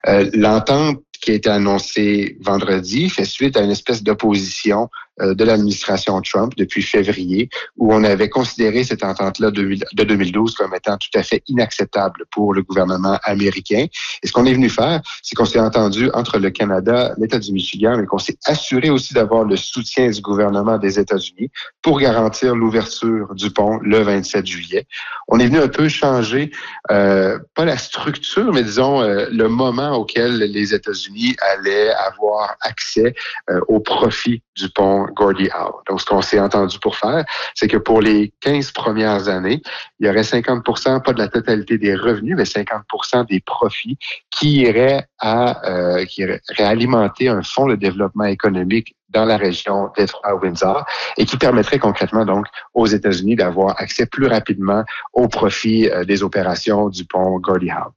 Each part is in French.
L'entente qui a été annoncée vendredi fait suite à une espèce d'opposition de l'administration Trump depuis février, où on avait considéré cette entente-là de 2012 comme étant tout à fait inacceptable pour le gouvernement américain. Et ce qu'on est venu faire, c'est qu'on s'est entendu entre le Canada, l'État du Michigan, mais qu'on s'est assuré aussi d'avoir le soutien du gouvernement des États-Unis pour garantir l'ouverture du pont le 27 juillet. On est venu un peu changer, pas la structure, mais disons le moment auquel les États-Unis allaient avoir accès au profit du pont Gordie Howe. Donc, ce qu'on s'est entendu pour faire, c'est que pour les 15 premières années, il y aurait 50%, pas de la totalité des revenus, mais 50% des profits qui iraient alimenter un fonds de développement économique dans la région Détroit-Windsor et qui permettrait concrètement donc aux États-Unis d'avoir accès plus rapidement au profit des opérations du pont Gordie Howe.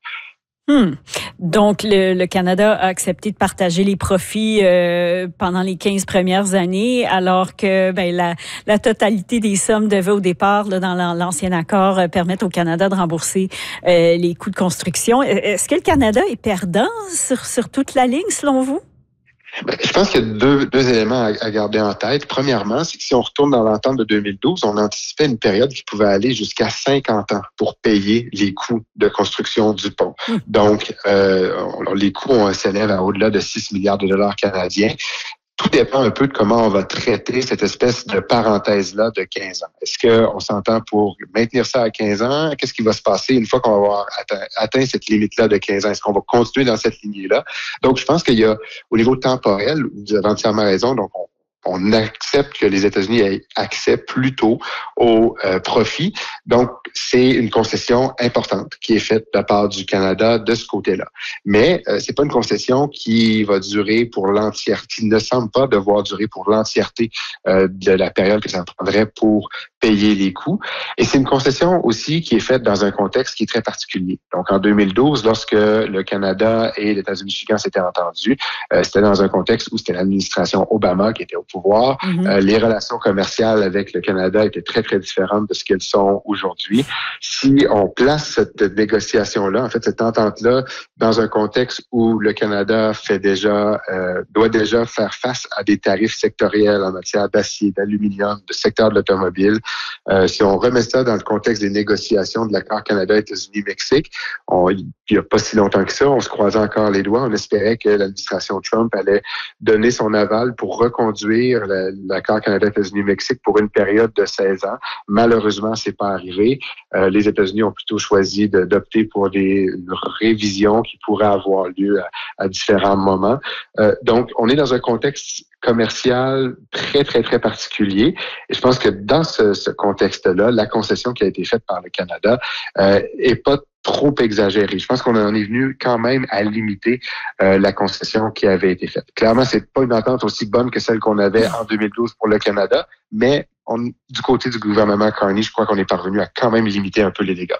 Donc, le Canada a accepté de partager les profits pendant les 15 premières années, alors que la totalité des sommes devait au départ, là, dans l'ancien accord, permettre au Canada de rembourser les coûts de construction. Est-ce que le Canada est perdant sur toute la ligne, selon vous? Je pense qu'il y a deux éléments à garder en tête. Premièrement, c'est que si on retourne dans l'entente de 2012, on anticipait une période qui pouvait aller jusqu'à 50 ans pour payer les coûts de construction du pont. Donc, les coûts s'élèvent à au-delà de 6 milliards de dollars canadiens. Tout dépend un peu de comment on va traiter cette espèce de parenthèse-là de 15 ans. Est-ce qu'on s'entend pour maintenir ça à 15 ans? Qu'est-ce qui va se passer une fois qu'on va avoir atteint cette limite-là de 15 ans? Est-ce qu'on va continuer dans cette lignée-là? Donc, je pense qu'il y a, au niveau temporel, vous avez entièrement raison, donc on accepte que les États-Unis aient accès plus tôt aux profits. Donc, c'est une concession importante qui est faite de la part du Canada de ce côté-là. Mais c'est pas une concession qui va durer pour l'entièreté, qui ne semble pas devoir durer pour l'entièreté de la période que ça prendrait pour payer les coûts. Et c'est une concession aussi qui est faite dans un contexte qui est très particulier. Donc, en 2012, lorsque le Canada et l'État du Michigan s'étaient entendus, c'était dans un contexte où c'était l'administration Obama qui était au pouvoir. Les relations commerciales avec le Canada étaient très, très différentes de ce qu'elles sont aujourd'hui. Si on place cette négociation-là, en fait, cette entente-là, dans un contexte où le Canada doit déjà faire face à des tarifs sectoriels en matière d'acier, d'aluminium, de secteur de l'automobile, si on remet ça dans le contexte des négociations de l'accord Canada-États-Unis-Mexique, il n'y a pas si longtemps que ça, on se croisait encore les doigts. On espérait que l'administration Trump allait donner son aval pour reconduire l'accord Canada-États-Unis-Mexique pour une période de 16 ans. Malheureusement, c'est pas arrivé. Les États-Unis ont plutôt choisi d'opter pour des révisions qui pourraient avoir lieu à différents moments. Donc, on est dans un contexte commercial très, très, très particulier. Et je pense que dans ce contexte-là, la concession qui a été faite par le Canada est pas trop exagérée. Je pense qu'on en est venu quand même à limiter la concession qui avait été faite. Clairement, c'est pas une entente aussi bonne que celle qu'on avait en 2012 pour le Canada, mais du côté du gouvernement Carney, je crois qu'on est parvenu à quand même limiter un peu les dégâts.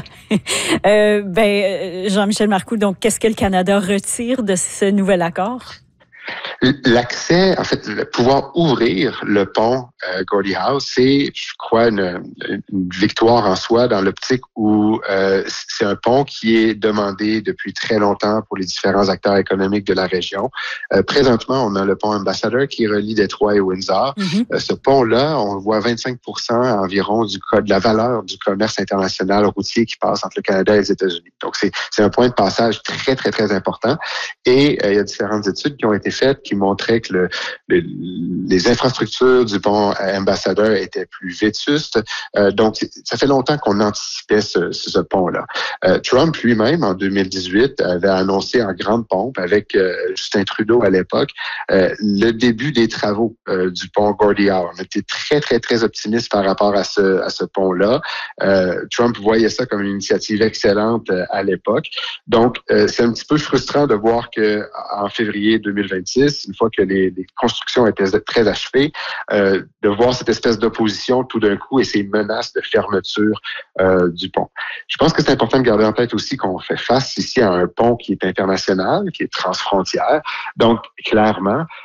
Jean-Michel Marcoux, donc qu'est-ce que le Canada retire de ce nouvel accord? L'accès, en fait, pouvoir ouvrir le pont Gordie Howe, c'est, je crois, une victoire en soi dans l'optique où c'est un pont qui est demandé depuis très longtemps pour les différents acteurs économiques de la région. Présentement, on a le pont Ambassador qui relie Détroit et Windsor. Ce pont-là, on voit 25% environ de la valeur du commerce international routier qui passe entre le Canada et les États-Unis. Donc, c'est un point de passage très, très, très important. Et il y a différentes études qui ont été faites qui montraient que les infrastructures du pont Ambassador étaient plus vétustes. Donc, ça fait longtemps qu'on anticipait ce pont-là. Trump lui-même, en 2018, avait annoncé en grande pompe avec Justin Trudeau à l'époque le début des travaux du pont Gordie Howe. On était très, très, très optimiste par rapport à ce pont-là. Trump voyait ça comme une initiative excellente à l'époque. Donc, c'est un petit peu frustrant de voir que en février 2026, une fois que les constructions étaient très achevées, de voir cette espèce d'opposition tout d'un coup et ces menaces de fermeture du pont. Je pense que c'est important de garder en tête aussi qu'on fait face ici à un pont qui est international, qui est transfrontière. Donc, clairement,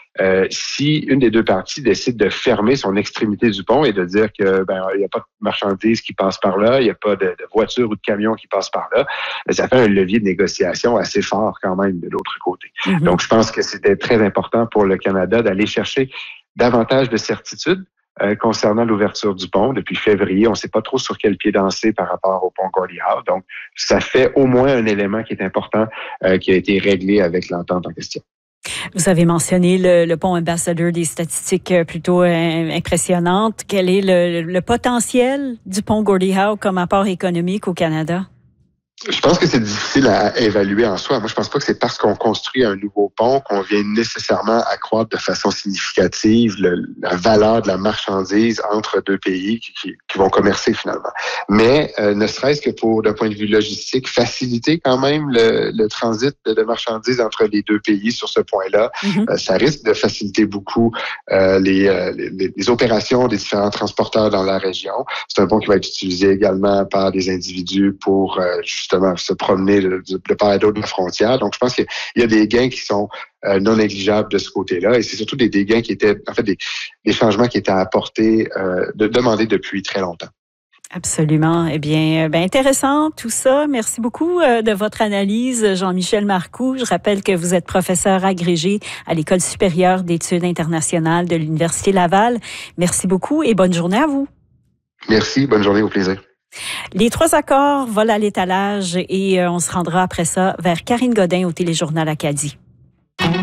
si une des deux parties décide de fermer son extrémité du pont et de dire que il n'y a pas de marchandises qui passent par là, il n'y a pas de voitures ou de camions qui passent par là, ça fait un levier de négociation assez fort quand même de l'autre côté. Mm-hmm. Donc, je pense que c'était très important pour le Canada d'aller chercher davantage de certitude concernant l'ouverture du pont. Depuis février, on ne sait pas trop sur quel pied danser par rapport au pont Gordie Howe. Donc, ça fait au moins un élément qui est important qui a été réglé avec l'entente en question. Vous avez mentionné le pont Ambassador, des statistiques plutôt impressionnantes. Quel est le potentiel du pont Gordie Howe comme apport économique au Canada? Je pense que c'est difficile à évaluer en soi. Moi, je pense pas que c'est parce qu'on construit un nouveau pont qu'on vient nécessairement accroître de façon significative la valeur de la marchandise entre deux pays qui vont commercer finalement. Mais ne serait-ce que pour, d'un point de vue logistique, faciliter quand même le transit de marchandises entre les deux pays sur ce point-là. Mm-hmm. Ça risque de faciliter beaucoup les opérations des différents transporteurs dans la région. C'est un pont qui va être utilisé également par des individus pour justement se promener de part et d'autre de la frontière. Donc, je pense qu'il y a des gains qui sont non négligeables de ce côté-là. Et c'est surtout des gains qui étaient, en fait, des changements qui étaient apportés, demandés depuis très longtemps. Absolument. Eh bien, intéressant tout ça. Merci beaucoup de votre analyse, Jean-Michel Marcoux. Je rappelle que vous êtes professeur agrégé à l'École supérieure d'études internationales de l'Université Laval. Merci beaucoup et bonne journée à vous. Merci. Bonne journée. Au plaisir. Les 3 accords volent à l'étalage et on se rendra après ça vers Karine Godin au Téléjournal Acadie.